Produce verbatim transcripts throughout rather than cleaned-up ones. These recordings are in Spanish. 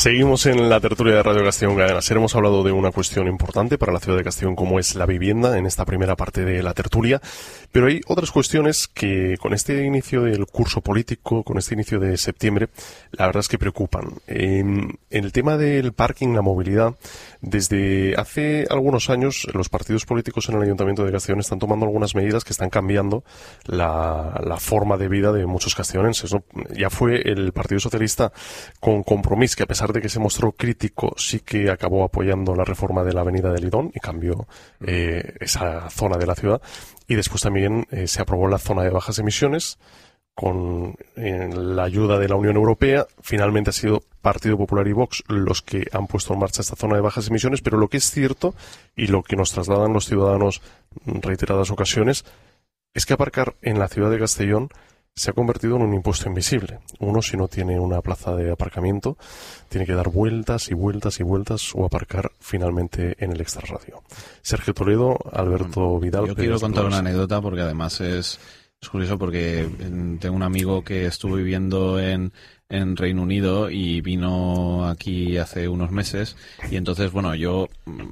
Seguimos en la tertulia de Radio Castellón Cadena Ser. Hemos hablado de una cuestión importante para la ciudad de Castellón, como es la vivienda, en esta primera parte de la tertulia. Pero hay otras cuestiones que, con este inicio del curso político, con este inicio de septiembre, la verdad es que preocupan. En, en el tema del parking, la movilidad, desde hace algunos años, los partidos políticos en el Ayuntamiento de Castellón están tomando algunas medidas que están cambiando la, la forma de vida de muchos castellonenses, ¿no? Ya fue el Partido Socialista con Compromís, que a pesar de que se mostró crítico, sí que acabó apoyando la reforma de la avenida de Lidón y cambió eh, esa zona de la ciudad. Y después también eh, se aprobó la zona de bajas emisiones con eh, la ayuda de la Unión Europea. Finalmente ha sido Partido Popular y Vox los que han puesto en marcha esta zona de bajas emisiones, pero lo que es cierto y lo que nos trasladan los ciudadanos en reiteradas ocasiones es que aparcar en la ciudad de Castellón se ha convertido en un impuesto invisible. Uno, si no tiene una plaza de aparcamiento, tiene que dar vueltas y vueltas y vueltas o aparcar finalmente en el extrarradio. Sergio Toledo, Alberto Vidal. Yo quiero contar una anécdota porque además es, es curioso porque tengo un amigo que estuvo viviendo en, en Reino Unido y vino aquí hace unos meses y entonces, bueno, yo,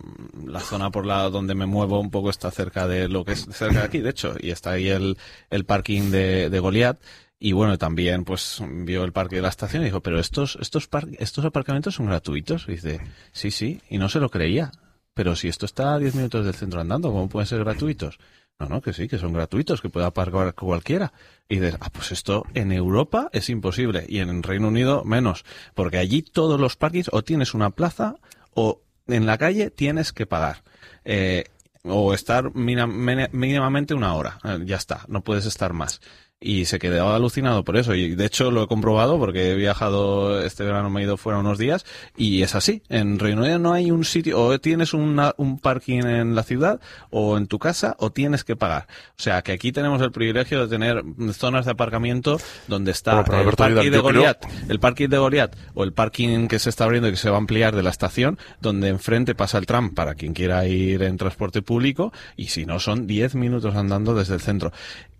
la zona por la donde me muevo un poco está cerca de lo que es cerca de aquí, de hecho, y está ahí el, el parking de, de Goliat. Y bueno, también pues vio el parque de la estación y dijo, pero estos estos par estos aparcamientos son gratuitos. Y dice, sí, sí, y no se lo creía. Pero si esto está a diez minutos del centro andando, ¿cómo pueden ser gratuitos? No, no, que sí, que son gratuitos, que puede aparcar cualquiera. Y dices, ah, pues esto en Europa es imposible. Y en Reino Unido menos. Porque allí todos los parkings o tienes una plaza o en la calle tienes que pagar. Eh, o estar mínimamente una hora. Eh, ya está, no puedes estar más. Y se quedaba alucinado por eso. Y de hecho lo he comprobado porque he viajado, este verano me he ido fuera unos días y es así. En Reino Unido no hay un sitio, o tienes una, un parking en la ciudad o en tu casa o tienes que pagar. O sea que aquí tenemos el privilegio de tener zonas de aparcamiento donde está bueno, el parking Vidal, de Goliat, creo... el parking de Goliat o el parking que se está abriendo y que se va a ampliar de la estación, donde enfrente pasa el tram para quien quiera ir en transporte público y si no son diez minutos andando desde el centro.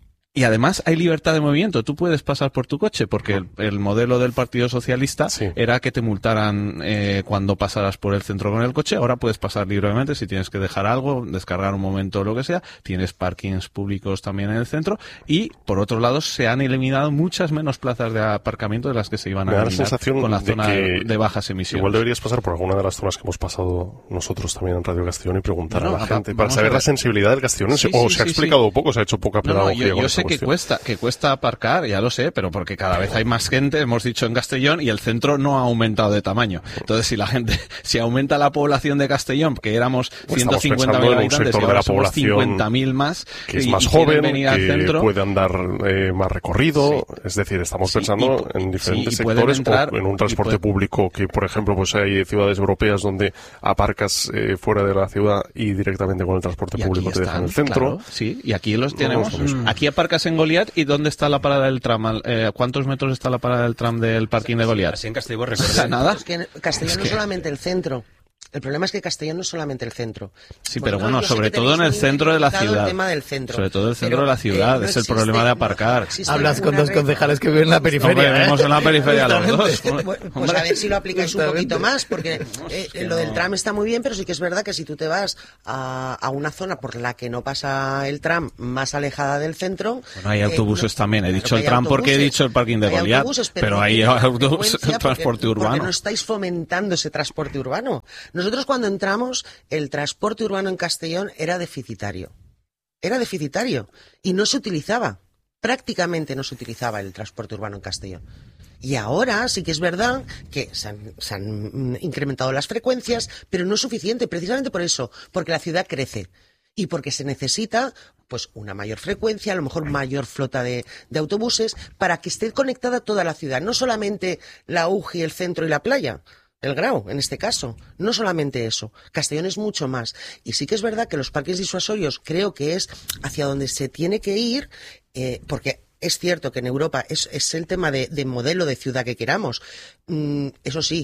Y además hay libertad de movimiento. Tú puedes pasar por tu coche porque el, el modelo del Partido Socialista sí. era que te multaran eh, cuando pasaras por el centro con el coche. Ahora puedes pasar libremente si tienes que dejar algo, descargar un momento o lo que sea. Tienes parkings públicos también en el centro. Y, por otro lado, se han eliminado muchas menos plazas de aparcamiento de las que se iban a eliminar con la zona de, de bajas emisiones. Igual deberías pasar por alguna de las zonas que hemos pasado nosotros también en Radio Castellón y preguntar no, a la gente para saber la sensibilidad del castellonense. Sí, o sí, se ha sí, explicado sí. poco, se ha hecho poca pedagogía. No, no, yo, yo sé que cuesta, que cuesta aparcar, ya lo sé, pero porque cada vez hay más gente, hemos dicho en Castellón, y el centro no ha aumentado de tamaño. Entonces, si la gente, si aumenta la población de Castellón, que éramos ciento cincuenta mil habitantes, y ahora somos cincuenta mil más, que es y, más y joven, venir al que centro, puede andar eh, más recorrido, sí. es decir, estamos sí, pensando y, en diferentes sí, sectores, entrar, o en un transporte puede... público que, por ejemplo, pues hay ciudades europeas donde aparcas eh, fuera de la ciudad y directamente con el transporte y público te están, dejan el centro. Claro, sí, y aquí los tenemos. No, aquí aparcas en Goliat. ¿Y dónde está la parada del tram? Eh, ¿Cuántos metros está la parada del tram del parking de Goliat? Así en Castellón, o sea, nada. Es que en Castellón es no que... solamente el centro. El problema es que Castellón no es solamente el centro. Sí, pero bueno, sobre todo en el centro de la ciudad. El tema del centro. Sobre todo el centro pero, de la ciudad, eh, no es el problema de aparcar. No Hablas con dos concejales que viven en la periferia. Hombre, vivimos en la periferia los dos. Pues, pues a ver si lo aplicáis un poquito más, porque eh, es lo del tram está muy bien, pero sí que es verdad que si tú te vas a, a una zona por la que no pasa el tram más alejada del centro... Bueno, hay autobuses eh, no, también. He dicho el tram porque he dicho el parking de Goliat, pero, pero hay autobuses, transporte urbano. Porque no estáis fomentando ese transporte urbano. Nosotros cuando entramos, el transporte urbano en Castellón era deficitario. Era deficitario. Y no se utilizaba. Prácticamente no se utilizaba el transporte urbano en Castellón. Y ahora sí que es verdad que se han, se han incrementado las frecuencias, pero no es suficiente, precisamente por eso, porque la ciudad crece. Y porque se necesita pues una mayor frecuencia, a lo mejor mayor flota de, de autobuses, para que esté conectada toda la ciudad. No solamente la U G I, el centro y la playa. El Grau, en este caso. No solamente eso. Castellón es mucho más. Y sí que es verdad que los parques disuasorios creo que es hacia donde se tiene que ir, eh, porque es cierto que en Europa es, es el tema de, de modelo de ciudad que queramos. Mm, eso sí,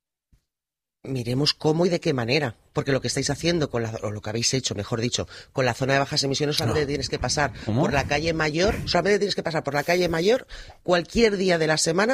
miremos cómo y de qué manera. Porque lo que estáis haciendo, con la, o lo que habéis hecho, mejor dicho, con la zona de bajas emisiones, solamente no. tienes que pasar ¿Cómo? por la calle Mayor, solamente tienes que pasar por la calle Mayor cualquier día de la semana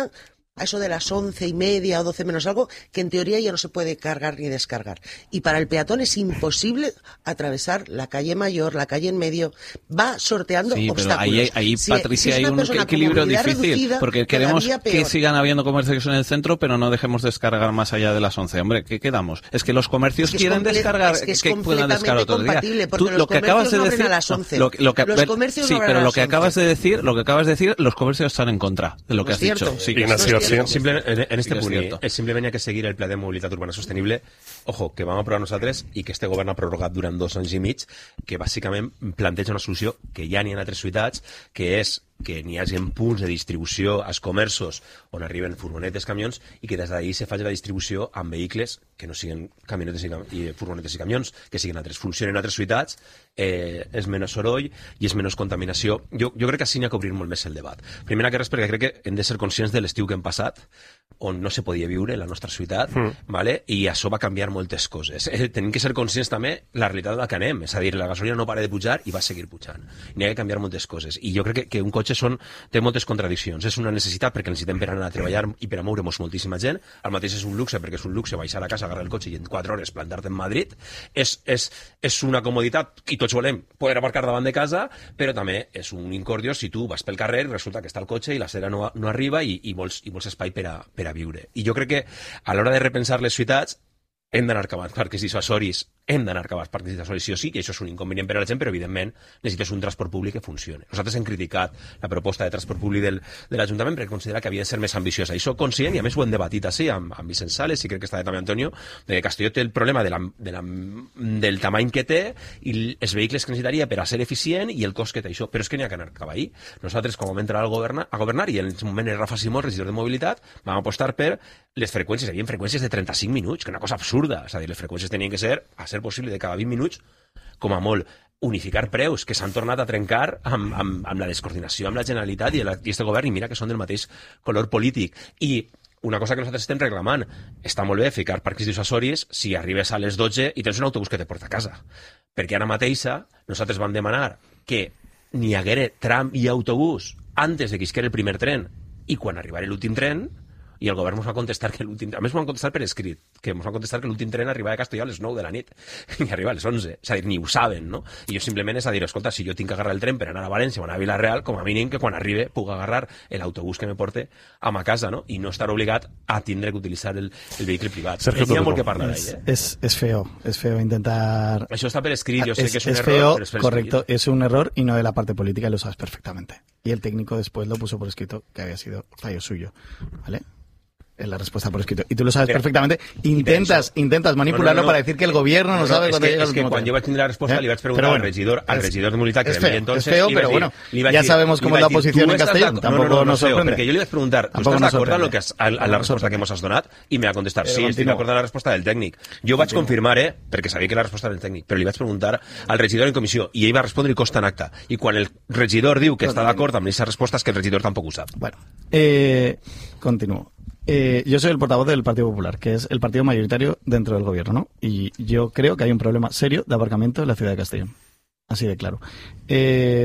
a eso de las once y media o doce menos algo, que en teoría ya no se puede cargar ni descargar. Y para el peatón es imposible atravesar la calle Mayor, la calle en medio, va sorteando sí, obstáculos. Pero ahí, ahí si, Patricia, si hay un equilibrio difícil, reducida, porque queremos que sigan habiendo comercios en el centro, pero no dejemos descargar más allá de las once. Hombre, ¿qué quedamos? Es que los comercios es que quieren descargar, es que, es que puedan descargar otro día. Tú, lo que acabas de decir, a las once. Lo, lo que, los comercios sí, no pero a lo que once. acabas de decir, lo que acabas de decir, los comercios están en contra de lo que no has dicho. Sí, que no es cierto. Simple, en, en este sí punt, es és simplement hi ha que seguir el Pla de Mobilitat Urbana Sostenible, ojo, que vam aprovar nosaltres i que este govern ha prorrogat durant dos anys i mig, que bàsicament planteja una solució que ja n'hi ha en altres ciutats, que és que n'hi hagi punts de distribució als comerços on arriben furgonetes, camions, i que des d'ahir se faci la distribució amb vehicles que no siguin camionetes i, cam i furgonetes i camions, que siguin altres, funcionen en altres ciutats, eh, és menys soroll i és menys contaminació. Jo, jo crec que així n'hi ha que obrir molt més el debat. Primera que res, perquè crec que hem de ser conscients de l'estiu que hem passat, on no se podia viure en la nostra ciutat, mm. ¿vale? I això va canviar moltes coses. Eh, tenim que ser conscients també la realitat de la que anem, és a dir, la gasolina no para de pujar i va seguir pujant. N'hi ha que canviar moltes coses. I jo crec que, que un cotxe són, té moltes contradiccions. És una necessitat perquè necessitem per anar a treballar i per a moure'ns moltíssima gent. Al mateix és un luxe perquè és un luxe baixar a casa, agarrar el cotxe i en quatre hores plantar-te en Madrid. És, és, és una comoditat i tots volem poder aparcar davant de casa, però també és un incordio si tu vas pel carrer i resulta que està el cotxe i la cera no, no arriba i, i, vols, i vols espai per a, per a viure. I jo crec que a l'hora de repensar les ciutats hem d'anar cap als parcs dissuasoris, hem d'anar cap als parcs dissuasoris sí o sí, i això és un inconvenient per a la gent, però evidentment necessites un transport públic que funcioni. Nosaltres hem criticat la proposta de transport públic del, de l'Ajuntament perquè considera que havia de ser més ambiciosa. I soc conscient, i a més ho hem debatit així amb, amb Vicent Sales, i crec que està també Antonio, de que Castelló té el problema de la, de la, del tamany que té i els vehicles que necessitaria per a ser eficient i el cost que té això. Però és que n'hi ha que anar cap ahí. Nosaltres, quan vam entrar al governar, a governar, i en el moment el Rafa Simó, regidor de mobilitat, vam apostar per les freqüències. Hi havia freqüències de trenta-cinc minuts, que una cosa absurda. És a dir, les freqüències tenien que ser, a ser possible, de cada vint minuts, com a molt, unificar preus, que s'han tornat a trencar amb, amb, amb la descoordinació amb la Generalitat i, la, i este govern, i mira que són del mateix color polític. I una cosa que nosaltres estem reclamant, està molt bé ficar parcs dissuasoris si arribes a les dotze i tens un autobús que te porta a casa. Perquè ara mateixa nosaltres vam demanar que n'hi haguera tram i autobús antes de que isquera el primer tren i quan arribara l'últim tren, i el govern ens va contestar que l'últim... A més, ens van contestar per escrit, que ens van contestar que l'últim tren arribava a Castelló a les nou de la nit i arriba a les onze. És a dir, ni ho saben, no? I jo simplement és a dir, escolta, si jo tinc que agarrar el tren per anar a València o anar a Vila-real, com a mínim que quan arribi puc agarrar l'autobús que me porte a ma casa, no? I no estar obligat a tindre que utilitzar el, el vehicle privat. Sergio, hi ha molt que parlar ahí, eh? Es, es feo, es feo intentar... Això està per escrit, yo sé es, que es un es error, feo, pero es per correcto, escrito. es un error y no de la parte política, y lo sabes perfectamente. Y el técnico después lo puso por escrito que había sido fallo suyo, ¿vale? Es la respuesta por escrito. Y tú lo sabes Pero, perfectamente. Intentas, intentas manipularlo no, no, no. para decir que el gobierno no, No, no, sabe es cuando que, llega es el que último quan tren. jo vaig tindre la resposta ¿Eh? li vaig preguntar bueno, al regidor, al es, regidor de mobilitat que es vam feo, dir entonces, es feo, li vaig pero dir, bueno, li vaig ya dir, sabemos cómo li es la vaig dir, posición tu en estàs Castellón, d'acord- tampoco no, no, no, nos no, sorprende. perquè jo li vaig preguntar, tu Tampoco estàs nos d'acord amb, lo sorprende. que has, a, a la Tampoco resposta sorprende. que ens has donat? I me va contestar, Pero sí, estic continúo. d'acord amb la resposta del tècnic. Jo vaig confirmar, eh, perquè sabia que la resposta era del tècnic, però li vaig preguntar al regidor en comissió, i ell va respondre i consta en acta. I quan el regidor diu que està d'acord amb aquesta resposta és que el regidor tampoc ho sap. Bueno, eh, continúo. Eh, yo soy el portavoz del Partido Popular, que es el partido mayoritario dentro del gobierno, ¿no? Y yo creo que hay un problema serio de aparcamiento en la ciudad de Castellón. Así de claro. Eh,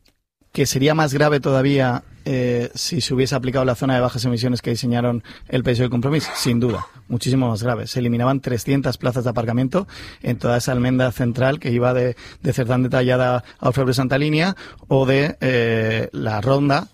que sería más grave todavía eh, si se hubiese aplicado la zona de bajas emisiones que diseñaron el P S O E y Compromís, sin duda, muchísimo más grave. Se eliminaban trescientas plazas de aparcamiento en toda esa almenda central que iba de, de Cerdán de Tallada a Orfebre Santa Línea o de eh, la Ronda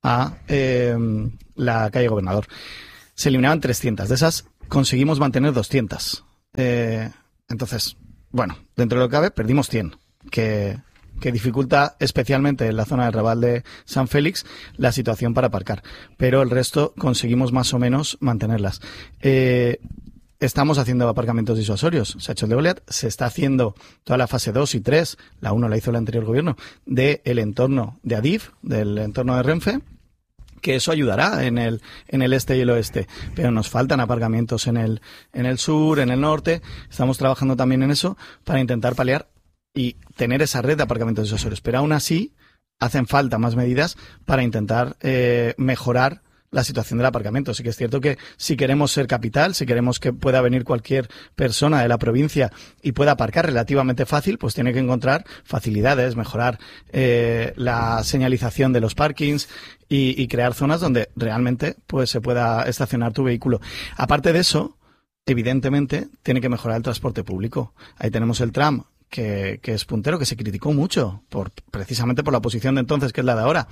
a eh, la calle Gobernador. Se eliminaban trescientas. De esas conseguimos mantener doscientas. Eh, entonces, bueno, dentro de lo que cabe, perdimos cien, que, que dificulta especialmente en la zona del Raval de San Félix la situación para aparcar. Pero el resto conseguimos más o menos mantenerlas. Eh, Estamos haciendo aparcamientos disuasorios. Se ha hecho el de Goliat, se está haciendo toda la fase dos y tres, la uno la hizo el anterior gobierno, del entorno de Adif, del entorno de Renfe, que eso ayudará en el en el este y el oeste, pero nos faltan aparcamientos en el en el sur, en el norte. Estamos trabajando también en eso para intentar paliar y tener esa red de aparcamientos disuasorios, pero aún así hacen falta más medidas para intentar eh, mejorar la situación del aparcamiento. Sí que es cierto que si queremos ser capital, si queremos que pueda venir cualquier persona de la provincia y pueda aparcar relativamente fácil, pues tiene que encontrar facilidades, mejorar eh, la señalización de los parkings y, y crear zonas donde realmente pues se pueda estacionar tu vehículo. Aparte de eso, evidentemente, tiene que mejorar el transporte público. Ahí tenemos el tram, que, que es puntero, que se criticó mucho, por precisamente por la posición de entonces, que es la de ahora.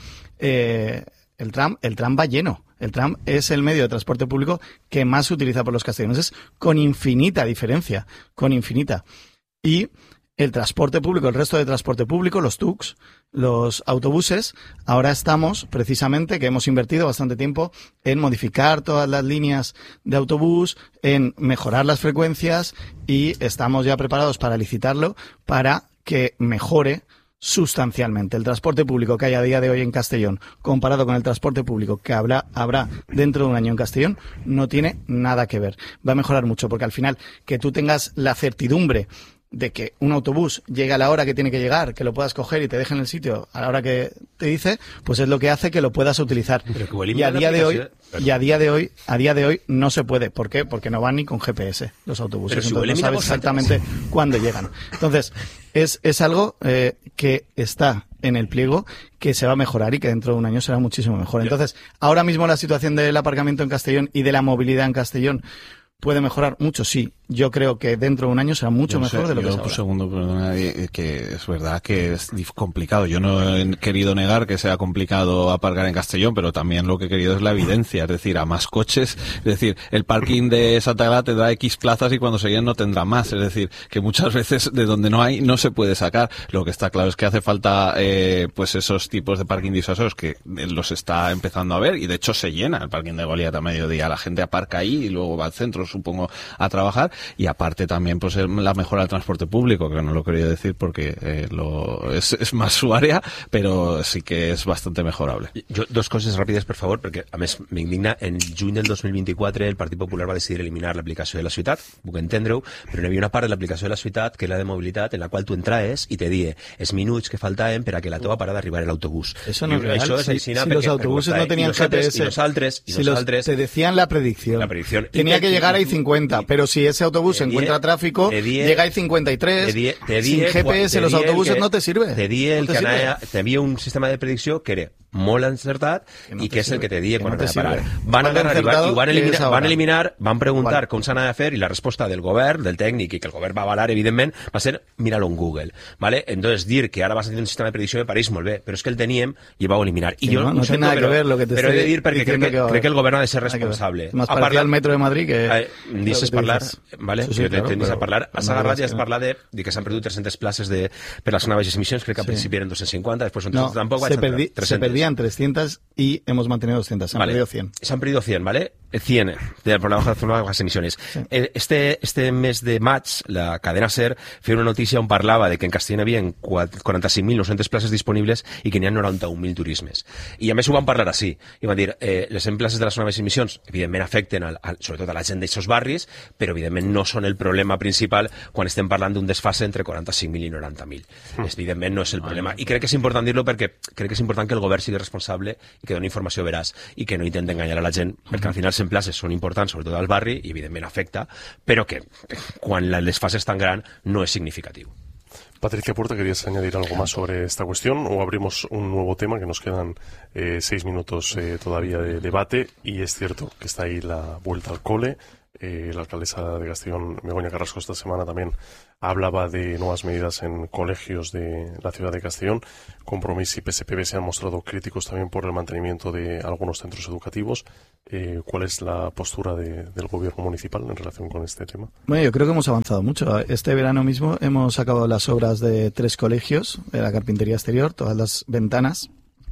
Eh, el tram, el tram va lleno. El tram es el medio de transporte público que más se utiliza por los castellanos. Con infinita diferencia, con infinita. Y el transporte público, el resto de transporte público, los T U Cs, los autobuses, ahora estamos precisamente, que hemos invertido bastante tiempo en modificar todas las líneas de autobús, en mejorar las frecuencias y estamos ya preparados para licitarlo para que mejore sustancialmente el transporte público que hay a día de hoy en Castellón comparado con el transporte público que habrá, habrá dentro de un año en Castellón. No tiene nada que ver. Va a mejorar mucho porque al final que tú tengas la certidumbre de que un autobús llegue a la hora que tiene que llegar, que lo puedas coger y te deje en el sitio a la hora que te dice, pues es lo que hace que lo puedas utilizar. Y a día de hoy, y a día de hoy, a día de hoy no se puede. ¿Por qué? Porque no van ni con G P S los autobuses. Si entonces no sabes exactamente cuándo llegan. Entonces, es, es algo eh, que está en el pliego, que se va a mejorar y que dentro de un año será muchísimo mejor. Entonces, ahora mismo la situación del aparcamiento en Castellón y de la movilidad en Castellón ¿puede mejorar mucho? Sí. Yo creo que dentro de un año será mucho yo mejor sé, de lo yo, que es ahora. Un segundo, perdona, que es verdad que es complicado. Yo no he querido negar que sea complicado aparcar en Castellón, pero también lo que he querido es la evidencia. Es decir, a más coches. Es decir, el parking de Santa Clara te da X plazas y cuando se llenen no tendrá más. Es decir, que muchas veces de donde no hay no se puede sacar. Lo que está claro es que hace falta eh, pues esos tipos de parking disuasorios que los está empezando a ver y de hecho se llena el parking de Goliat a mediodía. La gente aparca ahí y luego va al centro, supongo, a trabajar. Y aparte también pues la mejora del transporte público, que no lo quería decir porque eh, lo, es, es más su área, pero sí que és bastante mejorable. Jo, dos coses ràpides, per favor, perquè a més m'indigna. En juny del dos mil vint-i-quatre el Partit Popular va decidir eliminar l'aplicació de la ciutat, puc entendre-ho, però n'hi havia una part de l'aplicació de la ciutat, que és la de mobilitat, en la qual tu entraes i te die els minuts que faltaven per a que la teva parada arribara a l'autobús. Eso no es real. Això és si, aixina si perquè, los autobuses perquè no tenían G P S, y nosaltres, y si nosaltres, los, te decían la predicción, la predicción tenía y que llegar a I cincuenta, y, pero si ese autobús te encuentra die, tráfico, die, llega a I cincuenta y tres, te die, te sin die, G P S te los autobuses que, no te sirve. Te di el no te que sirve. anava, te havia un sistema de predicció que era molt encertat que no i que és sirve, el que te dia quan no te anava a parar. sirve. Van anar a arribar i van eliminar, van van eliminar, van preguntar vale. com s'anava a fer i la resposta del govern, del tècnic i que el govern va avalar, evidentment, va ser míralo en Google. ¿Vale? Entonces, dir que ara vas a tenir un sistema de predicció me pareix molt bé, però és que el teníem i va eliminar. I sí, jo no, no ho tiene sento, nada però, que ver lo que te però he de dir perquè crec que, que crec que el govern ha de ser que responsable. Más parecía al metro de Madrid que... Eh, deixes parlar, vale? Sí, sí, jo claro, tendis a parlar. Has agarrat i has no. parlat de, de que s'han perdut tres-centes places de, per les noves emissions, crec que al sí. principi eren dos-cents cinquanta, després són no, tampoc se, perdi, se perdían trescientas y hemos mantenido doscientas, se han vale. perdido cien. Se han perdido cien, ¿vale? cien del programa de nuevas emisiones. Sí. Este, este mes de maig, la cadena SER feia una notícia on parlava de que en Castellón hi havia quaranta-cinc mil nou-centes places disponibles i que n'hi ha noranta-un mil turismes. I a més ho van parlar així. I van dir, eh, les places de les noves emissions evidentment afecten al, al, sobretot a la gent d'aixòs barris, però evidentment no són el problema principal quan estem parlant d'un desfase entre quaranta-cinc mil i noranta mil. Mm. Evidentment no és el problema. I crec que és important dir-lo perquè crec que és important que el govern sigui responsable i que doni informació veraç i que no intenti enganyar a la gent, perquè al final cent places són importants, sobretot al barri, i evidentment afecta, però que quan la desfase és tan gran no es significatiu. Patricia Puerta, ¿querías añadir algo más sobre esta cuestión o abrimos un nuevo tema, que nos quedan eh, seis minutos eh, todavía de debate? Y es cierto que está ahí la vuelta al cole. Eh, la alcaldesa de Castellón, Begoña Carrasco, esta semana también hablaba de nuevas medidas en colegios de la ciudad de Castellón. Compromís y P S P B se han mostrado críticos también por el mantenimiento de algunos centros educativos. Eh, ¿Cuál es la postura de, del gobierno municipal en relación con este tema? Bueno, yo creo que hemos avanzado mucho. Este verano mismo hemos acabado las obras de tres colegios, de la carpintería exterior, todas las ventanas,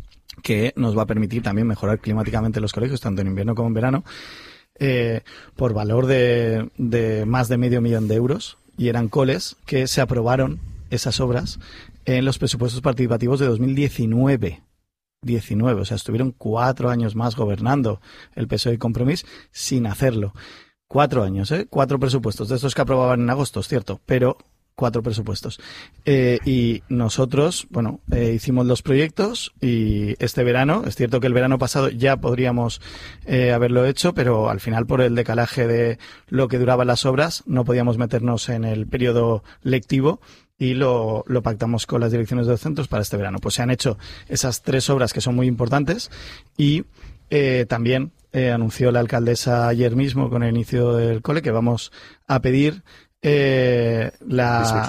que nos va a permitir también mejorar climáticamente los colegios, tanto en invierno como en verano. Eh, por valor de, de más de medio millón de euros, y eran coles que se aprobaron esas obras en los presupuestos participativos de dos mil diecinueve. diecinueve, o sea, estuvieron cuatro años más gobernando el P S O E y Compromís sin hacerlo. Cuatro años, ¿eh? Cuatro presupuestos, de estos que aprobaban en agosto, es cierto, pero cuatro presupuestos. Eh, y nosotros, bueno, eh, hicimos los proyectos y este verano, es cierto que el verano pasado ya podríamos eh, haberlo hecho, pero al final por el decalaje de lo que duraban las obras no podíamos meternos en el periodo lectivo y lo, lo pactamos con las direcciones de los centros para este verano. Pues se han hecho esas tres obras que son muy importantes y eh, también eh, anunció la alcaldesa ayer mismo con el inicio del cole que vamos a pedir Eh, la,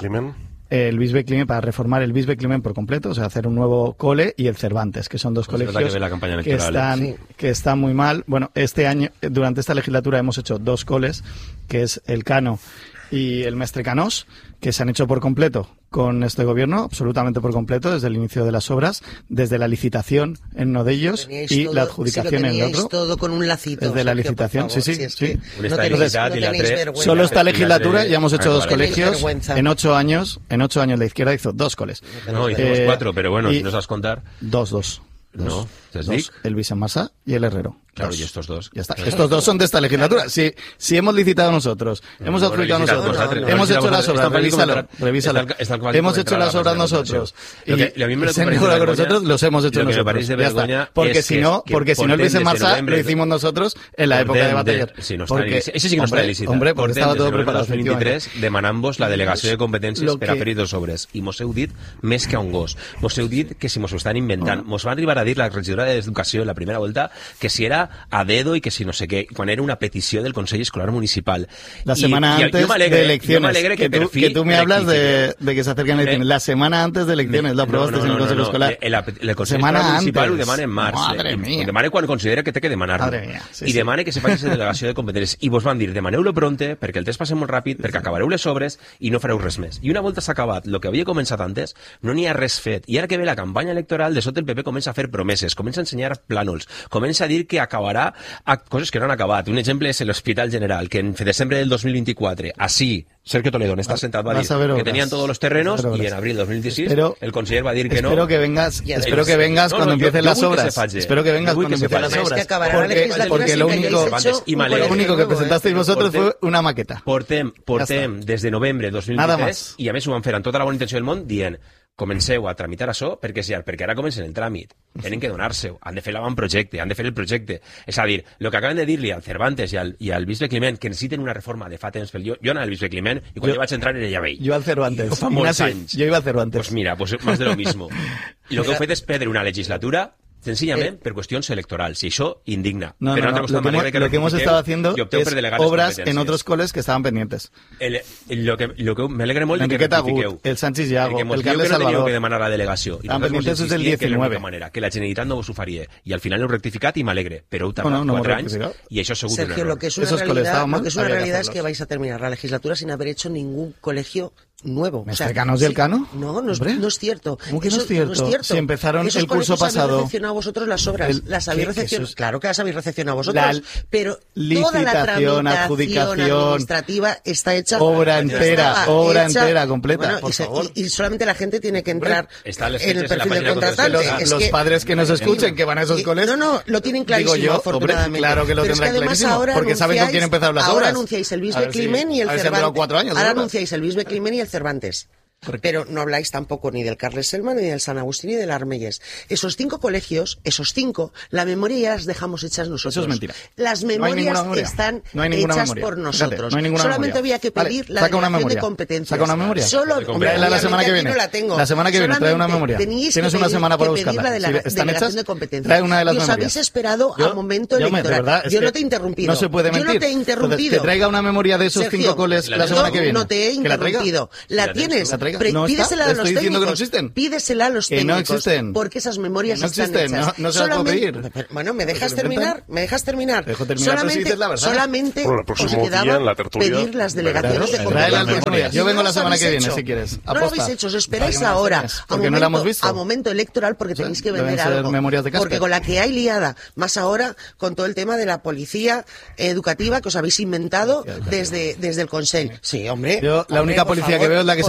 el Bisbe Climent para reformar el Bisbe Climent por completo, o sea, hacer un nuevo cole y el Cervantes, que son dos pues colegios que, la que, están, sí. que están muy mal. Bueno, este año, durante esta legislatura hemos hecho dos coles, que es el Cano y el Mestre Canós, que se han hecho por completo con este gobierno, absolutamente por completo, desde el inicio de las obras, desde la licitación en uno de ellos y todo, la adjudicación si en el otro. Todo con un lacito. Desde la licitación, favor, sí, sí. Si es sí. No tenéis, no tenéis solo esta legislatura ya hemos hecho dos colegios. En ocho años, en ocho años la izquierda hizo dos coles. No, hicimos eh, cuatro, pero bueno, si nos vas a contar. Dos, dos. Dos, no, dos, el Vicent Marsá y el Herrero. Claro, dos. y estos dos. Ya está. Estos dos son de esta legislatura. Si, si hemos licitado nosotros, no, hemos adjudicado no, nosotros, no, no, no, hemos no, hecho las obras, revísalo, revísalo. Está, está hemos hecho las obras nosotros. Y lo que, lo mismo se mejora con nosotros, los hemos hecho lo que nosotros. Me ya está. Porque si no, porque si no el Vicent Marsá lo hicimos nosotros en la época de Bataller. Ese sí que no está licitat. Hombre, porque estaba todo preparado. dos mil veintitrés demanant-vos la delegació de competències per a fer-hi dos obres. I mos heu dit més que a un gos. Mos heu dit que si mos ho estan inventant. Mos va arribar a dir la regidora d'Educació en la primera volta que si era a dedo i que si no sé què, quan era una petició del Consell Escolar Municipal. La semana y, antes alegre, de elecciones. Que, que, tú, que tú me hablas de, de que se acercan elecciones. Eh, la semana antes de elecciones, lo aprobaste no, no, no, en el Consejo no, no, Escolar. El, el, el Consell Escolar Municipal ho demana en març. Madre mía. Ho demana quan considera que té que demanar-lo. Sí, I sí. demana que se faci la delegació de competències. I vos van dir, demaneu-lo pronte, perquè el temps passa molt ràpid, perquè acabareu les obres i no fareu res més. I una volta s'ha acabat el que havia començat antes, no n'hi ha res fet. I ara que ve la campanya electoral, de sota el P P comença a fer promeses, comença a ensenyar plànols, comença a dir que acabarà a coses que no han acabat. Un exemple és l'Hospital General, que en desembre del dos mil veinticuatro, así, Sergio Toledón está sentado va a decir que tenían todos los terrenos y en abril de dos mil dieciséis espero, el conseller va a decir que espero no. Que vengas, espero que vengas no, cuando no, empiecen yo, yo las obras. Que espero que vengas cuando empiecen las obras. Es que porque, porque lo único, y lo único que presentasteis vosotros portem, fue una maqueta. Portem, portem des de novembre de dos mil veintitrés i a més ho van fer amb tota la bona intenció del món dient comenceu a tramitar això perquè sí, perquè ara comencen el tràmit. Tenen que donar-se-ho, han de fer l'avantprojecte, han de fer el projecte. És a dir, el que acaben de dir-li al Cervantes i al, i al Bisbe Climent, que necessiten una reforma de fa temps pel jo, jo anava al Bisbe Climent i quan jo, jo vaig entrar era ja vell. Jo al Cervantes. Jo fa molts Ignaci, anys. Jo iba al Cervantes. Pues mira, pues más de lo mismo. I el que heu fet és perdre una legislatura sencillament eh. per qüestions electorals, y això indigna. No, Pero no, no. Lo, que, hemos, que lo que hemos estado haciendo es obras en otros coles que estaban pendientes. El, el, lo que, lo que me alegra molt Enrique que Tagut, el Sánchez Llago, el, el Carles que no Salvador. que demanar la delegació. Estaban pendientes desde el diecinueve. Que, manera, que la Generalitat no vos ho faria. I al final heu rectificat i m'alegre. Però heu tardat no, no, quatre anys i això segur Sergio, que no lo que es una Esos realidad, mal, lo que es una realidad es que vais a terminar la legislatura sin haber hecho ningún colegio nuevo. ¿Me o sea, Canos del Cano? No, no es, no es cierto. ¿Cómo que no es cierto? No es cierto. Si empezaron Esos el curso pasado. Habéis recepcionado vosotros las obras. El, las habéis recepcionado. Es... Claro que las habéis recepcionado vosotros. La pero toda la tramitación administrativa está hecha. Obra entera, obra hecha, entera, completa. Bueno, por y, se, favor. Y, y solamente la gente tiene que entrar está en el perfil del contratante. Los, es los que, padres que nos escuchen, que van a esos colegios. No, no, lo tienen clarísimo, digo yo, afortunadamente. Hombre, claro que lo tendrán clarísimo. Porque saben con quién empezaron las obras. Ahora anunciáis el Bisbe Climent y el Cervantes. Ahora anunciáis el Bisbe Climent y el Cervantes. Pero no habláis tampoco ni del Carles Selman, ni del San Agustín, ni del Armelles. Esos cinco colegios, esos cinco, la memoria ya las dejamos hechas nosotros. Eso es mentira. Las memorias no memoria. están no hechas memoria. por nosotros. Fíjate, no Solamente memoria. había que pedir vale, la delegación de competencias. Saca una memoria. Solo, hombre, la, la semana que viene. No la, tengo. la semana que viene trae una memoria. Tienes una semana para buscarla. La si están hechas, de competencias. trae una de las y os memorias. habéis esperado yo, a momento yo electoral. Me, verdad, yo no te he interrumpido. No se puede mentir. Yo no te he interrumpido. Entonces, que traiga una memoria de esos cinco coles la semana que viene. No te he interrumpido. La tienes. Pídesela a los técnicos. Diciendo que no existen. Pídesela a los que técnicos. No existen. Porque esas memorias no están existen. hechas. No, no se las puedo pedir. Bueno, ¿me dejas terminar? ¿Me dejas terminar? Dejo terminar solamente si la verdad. solamente bueno, os quedaba la pedir las delegaciones de competencias. Yo vengo la semana que viene, si quieres. No lo habéis hecho. Os esperáis ahora. Porque no la hemos visto. A momento electoral, porque tenéis que vender algo. Porque con la que hay liada, más ahora con todo el tema de la policía educativa que os habéis inventado desde, desde el Consell. Sí, hombre. Yo la única policía que veo es la que se apunta a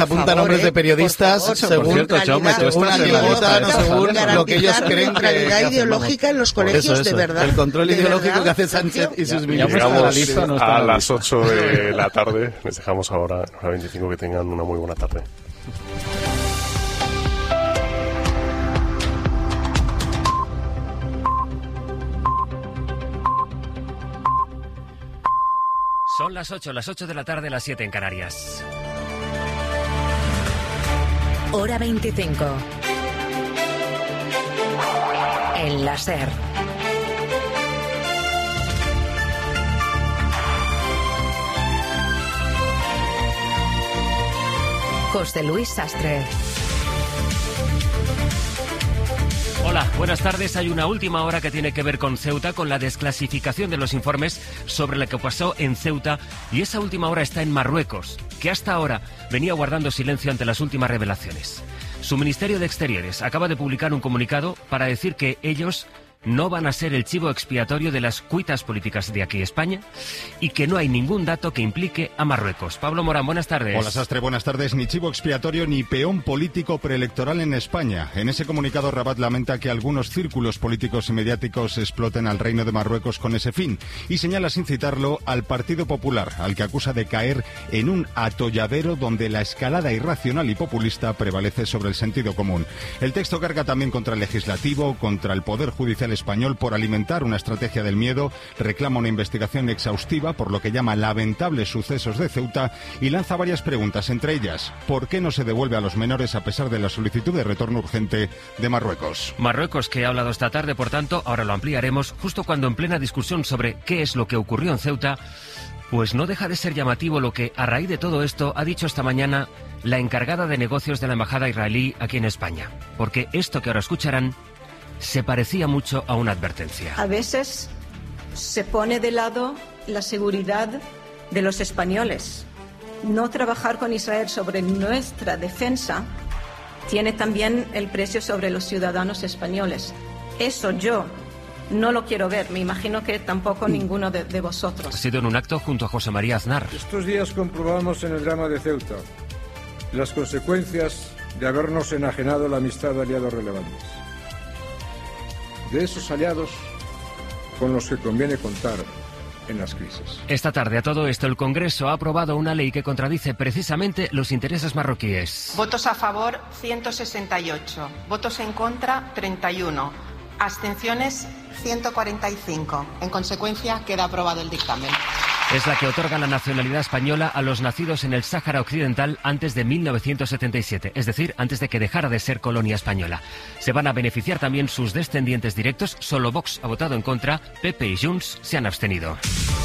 nombres de periodistas por favor, según, por cierto, Jaume, tú según estás en la anécdotas, lista, según ¿sabes? lo que ellos Garantizar creen que, neutralidad que hacen, ideológica vamos. en los colegios, Eso, eso. de verdad. El control de ideológico verdad, que hace Sergio. Sánchez y sus Ya, ministros. ya Llegamos la lista no está a en la las lista. ocho de la tarde. Les dejamos ahora a veinticinco. Que tengan una muy buena tarde. Son las ocho, las ocho de la tarde, las siete en Canarias. Hora veinticinco. En la SER. José Luis Sastre. Hola, buenas tardes. Hay una última hora que tiene que ver con Ceuta, con la desclasificación de los informes sobre lo que pasó en Ceuta, y esa última hora está en Marruecos, que hasta ahora venía guardando silencio ante las últimas revelaciones. Su Ministerio de Exteriores acaba de publicar un comunicado para decir que ellos no van a ser el chivo expiatorio de las cuitas políticas de aquí España y que no hay ningún dato que implique a Marruecos. Pablo Morán, buenas tardes. Hola Sastre, buenas tardes. Ni chivo expiatorio ni peón político preelectoral en España. En ese comunicado Rabat lamenta que algunos círculos políticos y mediáticos exploten al Reino de Marruecos con ese fin y señala sin citarlo al Partido Popular, al que acusa de caer en un atolladero donde la escalada irracional y populista prevalece sobre el sentido común. El texto carga también contra el Legislativo, contra el Poder Judicial español por alimentar una estrategia del miedo, reclama una investigación exhaustiva por lo que llama lamentables sucesos de Ceuta y lanza varias preguntas, entre ellas, ¿por qué no se devuelve a los menores a pesar de la solicitud de retorno urgente de Marruecos? Marruecos, que ha hablado esta tarde, por tanto, ahora lo ampliaremos, justo cuando en plena discusión sobre qué es lo que ocurrió en Ceuta, pues no deja de ser llamativo lo que, a raíz de todo esto, ha dicho esta mañana la encargada de negocios de la embajada israelí aquí en España. Porque esto que ahora escucharán se parecía mucho a una advertencia. A veces se pone de lado la seguridad de los españoles. No trabajar con Israel sobre nuestra defensa tiene también el precio sobre los ciudadanos españoles. Eso yo no lo quiero ver. Me imagino que tampoco ninguno de, de vosotros. Ha sido en un acto junto a José María Aznar. Estos días comprobamos en el drama de Ceuta las consecuencias de habernos enajenado la amistad de aliados relevantes. De esos aliados con los que conviene contar en las crisis. Esta tarde, a todo esto, el Congreso ha aprobado una ley que contradice precisamente los intereses marroquíes. Votos a favor, ciento sesenta y ocho. Votos en contra, treinta y uno. Abstenciones, ciento cuarenta y cinco. En consecuencia, queda aprobado el dictamen. Es la que otorga la nacionalidad española a los nacidos en el Sáhara Occidental antes de mil novecientos setenta y siete, es decir, antes de que dejara de ser colonia española. Se van a beneficiar también sus descendientes directos. Solo Vox ha votado en contra, P P y Junts se han abstenido.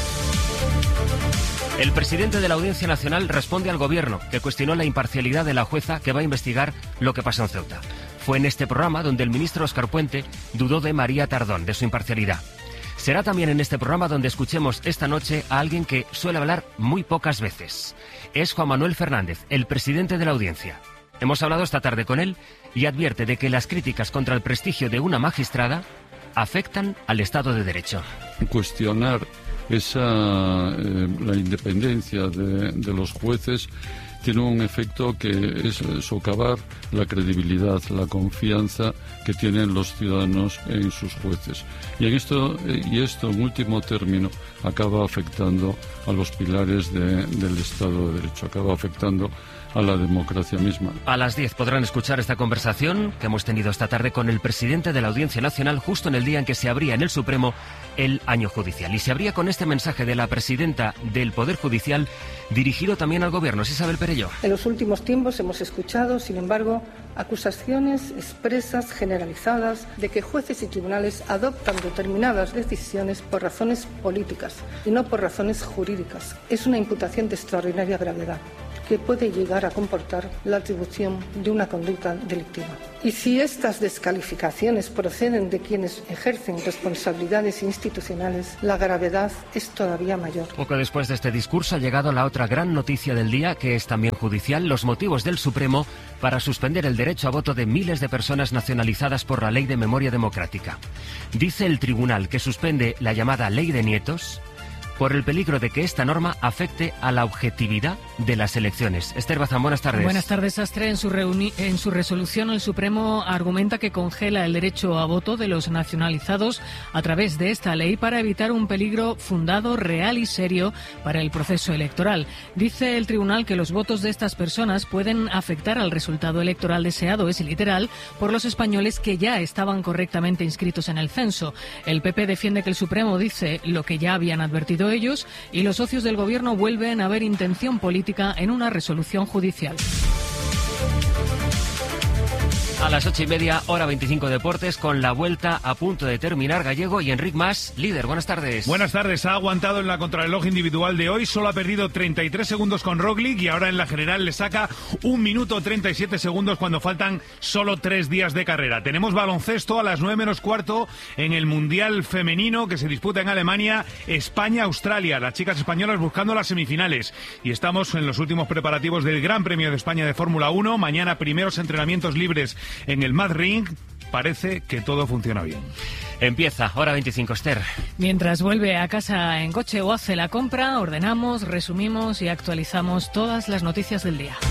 El presidente de la Audiencia Nacional responde al gobierno, que cuestionó la imparcialidad de la jueza que va a investigar lo que pasó en Ceuta. Fue en este programa donde el ministro Óscar Puente dudó de María Tardón, de su imparcialidad. Será también en este programa donde escuchemos esta noche a alguien que suele hablar muy pocas veces. Es Juan Manuel Fernández, el presidente de la Audiencia. Hemos hablado esta tarde con él y advierte de que las críticas contra el prestigio de una magistrada afectan al Estado de Derecho. Cuestionar esa eh, la independencia de, de los jueces tiene un efecto que es socavar la credibilidad, la confianza que tienen los ciudadanos en sus jueces. Y en esto, y esto en último término, acaba afectando a los pilares de, del Estado de Derecho, acaba afectando a la democracia misma. A las diez podrán escuchar esta conversación que hemos tenido esta tarde con el presidente de la Audiencia Nacional justo en el día en que se abría en el Supremo el año judicial. Y se abría con este mensaje de la presidenta del Poder Judicial dirigido también al Gobierno. Es Isabel Perelló. En los últimos tiempos hemos escuchado, sin embargo, acusaciones expresas, generalizadas, de que jueces y tribunales adoptan determinadas decisiones por razones políticas y no por razones jurídicas. Es una imputación de extraordinaria gravedad que puede llegar a comportar la atribución de una conducta delictiva. Y si estas descalificaciones proceden de quienes ejercen responsabilidades institucionales, la gravedad es todavía mayor. Poco después de este discurso ha llegado la otra gran noticia del día, que es también judicial: los motivos del Supremo para suspender el derecho a voto de miles de personas nacionalizadas por la Ley de Memoria Democrática. Dice el tribunal que suspende la llamada Ley de Nietos por el peligro de que esta norma afecte a la objetividad de las elecciones. Esther Bazán, buenas tardes. Buenas tardes, Sastre. En su, reuni- en su resolución, el Supremo argumenta que congela el derecho a voto de los nacionalizados a través de esta ley para evitar un peligro fundado, real y serio para el proceso electoral. Dice el tribunal que los votos de estas personas pueden afectar al resultado electoral deseado, es literal, por los españoles que ya estaban correctamente inscritos en el censo. El P P defiende que el Supremo dice lo que ya habían advertido ellos y los socios del Gobierno vuelven a ver intención política en una resolución judicial. A las ocho y media, hora veinticinco Deportes, con la vuelta a punto de terminar. Gallego y Enric Mas, líder. Buenas tardes. Buenas tardes. Ha aguantado en la contrarreloj individual de hoy. Solo ha perdido treinta y tres segundos con Roglic y ahora en la general le saca un minuto treinta y siete segundos cuando faltan solo tres días de carrera. Tenemos baloncesto a las nueve menos cuarto en el Mundial Femenino que se disputa en Alemania. España-Australia. Las chicas españolas buscando las semifinales. Y estamos en los últimos preparativos del Gran Premio de España de Fórmula uno. Mañana primeros entrenamientos libres en el Mad Ring. Parece que todo funciona bien. Empieza, hora veinticinco, Esther. Mientras vuelve a casa en coche o hace la compra, ordenamos, resumimos y actualizamos todas las noticias del día.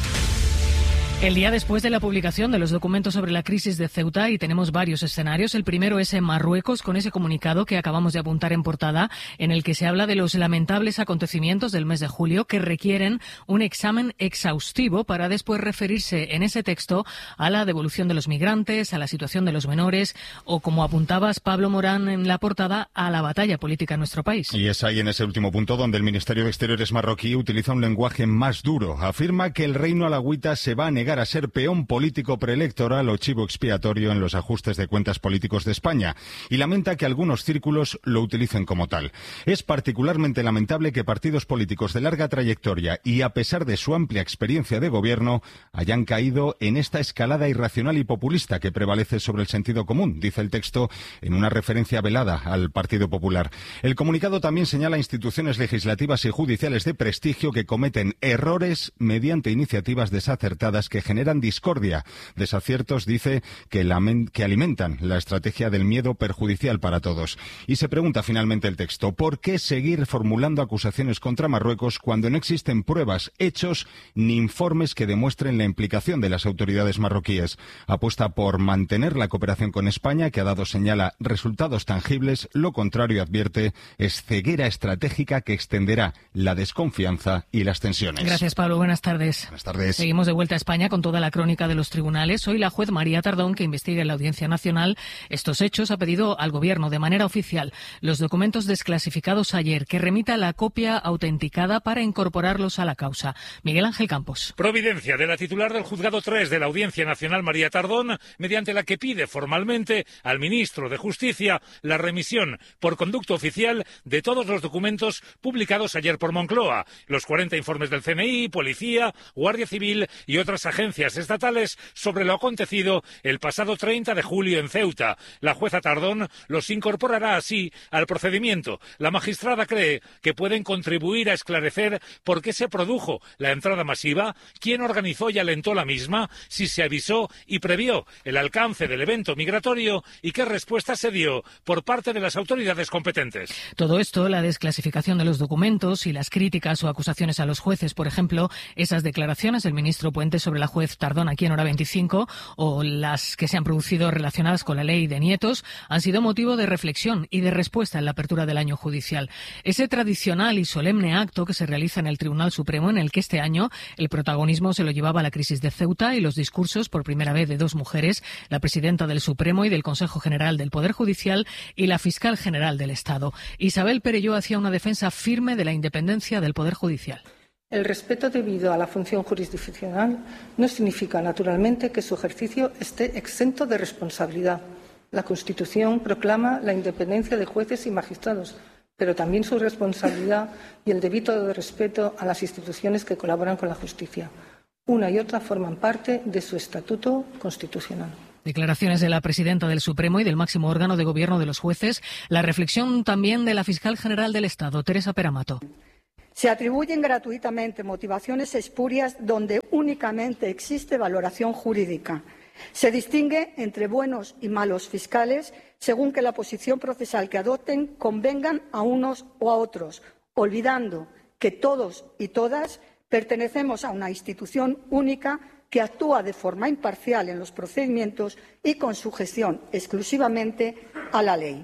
El día después de la publicación de los documentos sobre la crisis de Ceuta, y tenemos varios escenarios. El primero es en Marruecos, con ese comunicado que acabamos de apuntar en portada, en el que se habla de los lamentables acontecimientos del mes de julio que requieren un examen exhaustivo para después referirse en ese texto a la devolución de los migrantes, a la situación de los menores o, como apuntabas, Pablo Morán, en la portada, a la batalla política en nuestro país. Y es ahí, en ese último punto, donde el Ministerio de Exteriores marroquí utiliza un lenguaje más duro. Afirma que el reino alawita se va a negar a ser peón político preelectoral o chivo expiatorio en los ajustes de cuentas políticos de España y lamenta que algunos círculos lo utilicen como tal. Es particularmente lamentable que partidos políticos de larga trayectoria y a pesar de su amplia experiencia de gobierno hayan caído en esta escalada irracional y populista que prevalece sobre el sentido común, dice el texto en una referencia velada al Partido Popular. El comunicado también señala instituciones legislativas y judiciales de prestigio que cometen errores mediante iniciativas desacertadas que generan discordia. Desaciertos, dice, que, lamen, que alimentan la estrategia del miedo perjudicial para todos. Y se pregunta finalmente el texto, ¿por qué seguir formulando acusaciones contra Marruecos cuando no existen pruebas, hechos ni informes que demuestren la implicación de las autoridades marroquíes? Apuesta por mantener la cooperación con España, que ha dado, señala, resultados tangibles. Lo contrario, advierte, es ceguera estratégica que extenderá la desconfianza y las tensiones. Gracias, Pablo. Buenas tardes. Buenas tardes. Seguimos de vuelta a España con toda la crónica de los tribunales. Hoy la juez María Tardón, que investiga en la Audiencia Nacional estos hechos, ha pedido al Gobierno de manera oficial los documentos desclasificados ayer, que remita la copia autenticada para incorporarlos a la causa. Miguel Ángel Campos. Providencia de la titular del Juzgado tres de la Audiencia Nacional, María Tardón, mediante la que pide formalmente al ministro de Justicia la remisión por conducto oficial de todos los documentos publicados ayer por Moncloa, los cuarenta informes del C N I, Policía, Guardia Civil y otras agencias estatales sobre lo acontecido el pasado treinta de julio en Ceuta. La jueza Tardón los incorporará así al procedimiento. La magistrada cree que pueden contribuir a esclarecer por qué se produjo la entrada masiva, quién organizó y alentó la misma, si se avisó y previó el alcance del evento migratorio y qué respuesta se dio por parte de las autoridades competentes. Todo esto, la desclasificación de los documentos y las críticas o acusaciones a los jueces, por ejemplo, esas declaraciones del ministro Puente sobre la juez Tardón aquí en Hora veinticinco, o las que se han producido relacionadas con la ley de nietos, han sido motivo de reflexión y de respuesta en la apertura del año judicial. Ese tradicional y solemne acto que se realiza en el Tribunal Supremo, en el que este año el protagonismo se lo llevaba la crisis de Ceuta y los discursos, por primera vez, de dos mujeres, la presidenta del Supremo y del Consejo General del Poder Judicial y la fiscal general del Estado. Isabel Perelló hacía una defensa firme de la independencia del Poder Judicial. El respeto debido a la función jurisdiccional no significa, naturalmente, que su ejercicio esté exento de responsabilidad. La Constitución proclama la independencia de jueces y magistrados, pero también su responsabilidad y el debido respeto a las instituciones que colaboran con la justicia. Una y otra forman parte de su estatuto constitucional. Declaraciones de la presidenta del Supremo y del máximo órgano de gobierno de los jueces. La reflexión también de la fiscal general del Estado, Teresa Peramato. Se atribuyen gratuitamente motivaciones espurias donde únicamente existe valoración jurídica. Se distingue entre buenos y malos fiscales según que la posición procesal que adopten convengan a unos o a otros, olvidando que todos y todas Pertenecemos a una institución única que actúa de forma imparcial en los procedimientos y con sujeción exclusivamente a la ley.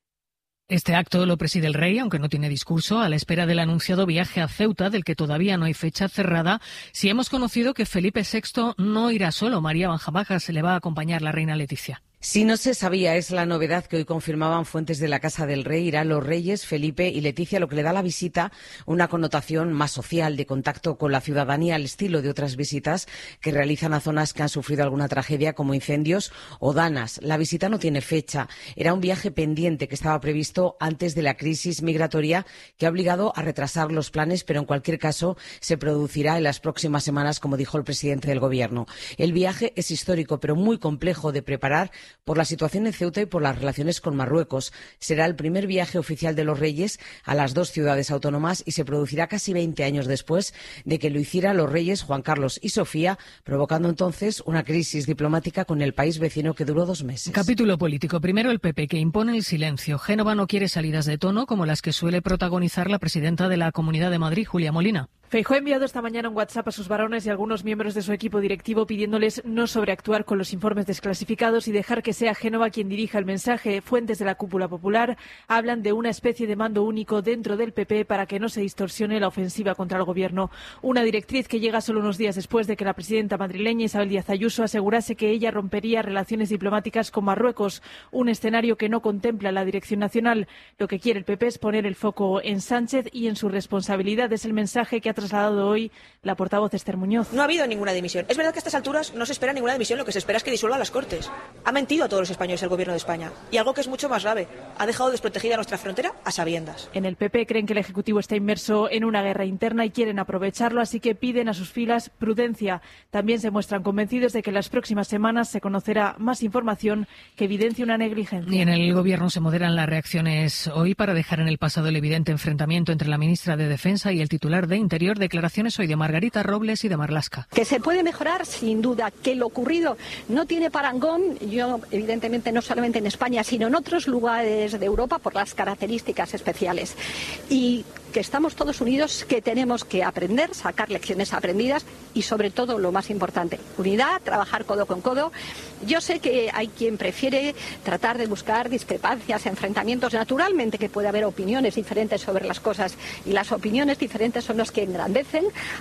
Este acto lo preside el rey, aunque no tiene discurso, a la espera del anunciado viaje a Ceuta, del que todavía no hay fecha cerrada. Si hemos conocido que Felipe sexto no irá solo, María Banjamaja, se le va a acompañar la reina Leticia. Si no se sabía, es la novedad que hoy confirmaban fuentes de la Casa del Rey. Irán los reyes, Felipe y Leticia, lo que le da a la visita una connotación más social, de contacto con la ciudadanía, al estilo de otras visitas que realizan a zonas que han sufrido alguna tragedia, como incendios o danas. La visita no tiene fecha. Era un viaje pendiente que estaba previsto antes de la crisis migratoria, que ha obligado a retrasar los planes, pero en cualquier caso se producirá en las próximas semanas, como dijo el presidente del Gobierno. El viaje es histórico, pero muy complejo de preparar por la situación en Ceuta y por las relaciones con Marruecos. Será el primer viaje oficial de los reyes a las dos ciudades autónomas y se producirá casi veinte años después de que lo hicieran los reyes Juan Carlos y Sofía, provocando entonces una crisis diplomática con el país vecino que duró dos meses. Capítulo político. Primero el P P, que impone el silencio. Génova no quiere salidas de tono como las que suele protagonizar la presidenta de la Comunidad de Madrid, Julia Molina. Feijóo ha enviado esta mañana un WhatsApp a sus varones y a algunos miembros de su equipo directivo pidiéndoles no sobreactuar con los informes desclasificados y dejar que sea Génova quien dirija el mensaje. Fuentes de la cúpula popular hablan de una especie de mando único dentro del P P para que no se distorsione la ofensiva contra el Gobierno. Una directriz que llega solo unos días después de que la presidenta madrileña Isabel Díaz Ayuso asegurase que ella rompería relaciones diplomáticas con Marruecos, un escenario que no contempla la dirección nacional. Lo que quiere el P P es poner el foco en Sánchez y en su responsabilidad. Es el mensaje que ha trasladado hoy la portavoz Esther Muñoz. No ha habido ninguna dimisión. Es verdad que a estas alturas no se espera ninguna dimisión, lo que se espera es que disuelva las Cortes. Ha mentido a todos los españoles el Gobierno de España. Y algo que es mucho más grave, ha dejado desprotegida nuestra frontera a sabiendas. En el P P creen que el Ejecutivo está inmerso en una guerra interna y quieren aprovecharlo, así que piden a sus filas prudencia. También se muestran convencidos de que en las próximas semanas se conocerá más información que evidencie una negligencia. Y en el Gobierno se moderan las reacciones hoy para dejar en el pasado el evidente enfrentamiento entre la ministra de Defensa y el titular de Interior. Declaraciones hoy de Margarita Robles y de Marlaska. Que se puede mejorar, sin duda. Que lo ocurrido no tiene parangón, yo evidentemente no solamente en España, sino en otros lugares de Europa por las características especiales. Y que estamos todos unidos, que tenemos que aprender, sacar lecciones aprendidas y sobre todo lo más importante, unidad, trabajar codo con codo. Yo sé que hay quien prefiere tratar de buscar discrepancias, enfrentamientos. Naturalmente que puede haber opiniones diferentes sobre las cosas y las opiniones diferentes son las que engrandecen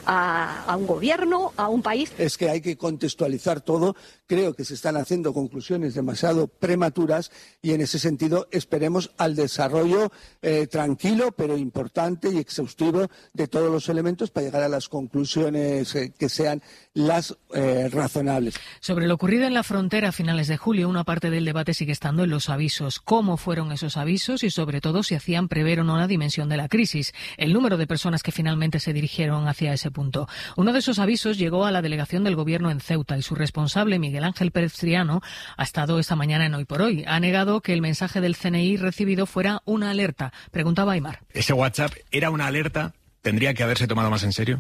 a, a un gobierno, a un país. Es que hay que contextualizar todo. Creo que se están haciendo conclusiones demasiado prematuras y en ese sentido esperemos al desarrollo eh, tranquilo pero importante y exhaustivo de todos los elementos para llegar a las conclusiones eh, que sean las eh, razonables. Sobre lo ocurrido en la frontera a finales de julio, una parte del debate sigue estando en los avisos. ¿Cómo fueron esos avisos? Y sobre todo si hacían prever o no la dimensión de la crisis. El número de personas que finalmente se dirigieron hacia ese punto. Uno de esos avisos llegó a la delegación del Gobierno en Ceuta y su responsable, Miguel Ángel Pérez Triano, ha estado esta mañana en Hoy por Hoy. Ha negado que el mensaje del C N I recibido fuera una alerta. Preguntaba Aymar. ¿Ese WhatsApp era una alerta? ¿Tendría que haberse tomado más en serio?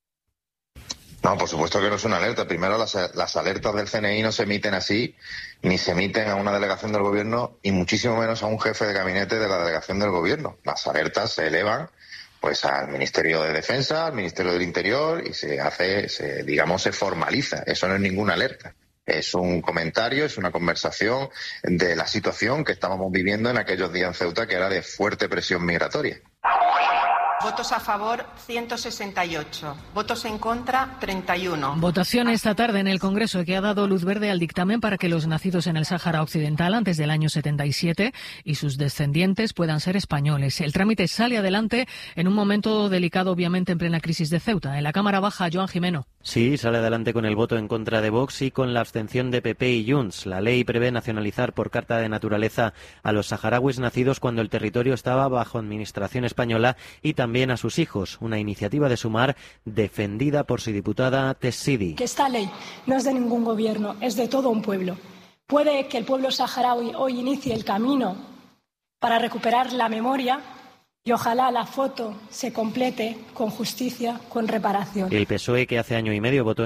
No, por supuesto que no es una alerta. Primero, las, las alertas del C N I no se emiten así, ni se emiten a una delegación del Gobierno, y muchísimo menos a un jefe de gabinete de la delegación del Gobierno. Las alertas se elevan pues al Ministerio de Defensa, al Ministerio del Interior, y se hace, se, digamos, se formaliza. Eso no es ninguna alerta. Es un comentario, es una conversación de la situación que estábamos viviendo en aquellos días en Ceuta, que era de fuerte presión migratoria. Votos a favor, ciento sesenta y ocho. Votos en contra, treinta y uno. Votación esta tarde en el Congreso que ha dado luz verde al dictamen para que los nacidos en el Sáhara Occidental antes del año setenta y siete y sus descendientes puedan ser españoles. El trámite sale adelante en un momento delicado, obviamente, en plena crisis de Ceuta. En la Cámara Baja, Joan Jimeno. Sí, sale adelante con el voto en contra de Vox y con la abstención de P P y Junts. La ley prevé nacionalizar por carta de naturaleza a los saharauis nacidos cuando el territorio estaba bajo administración española y también a sus hijos. Una iniciativa de Sumar defendida por su diputada Tess Sidi. Que esta ley no es de ningún gobierno, es de todo un pueblo. Puede que el pueblo saharaui hoy inicie el camino para recuperar la memoria y ojalá la foto se complete con justicia, con reparación. El P S O E, que hace año y medio votó